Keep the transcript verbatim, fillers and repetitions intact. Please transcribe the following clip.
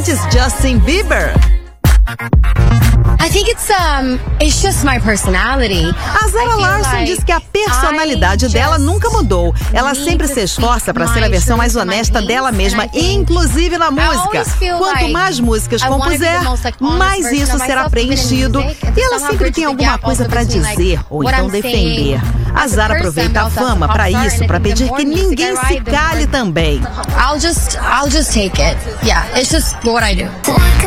antes Justin Bieber. I think it's um, it's just my personality. A Zara Larsson diz que a personalidade dela nunca mudou. Ela sempre se esforça para ser a versão mais honesta dela mesma, inclusive na música. Quanto mais músicas compuser, mais isso será preenchido. E ela sempre tem alguma coisa para dizer ou então defender. A Zara aproveita a fama para isso, para pedir que ninguém se cale também. I'll just, I'll just take it. Yeah, it's just what I do.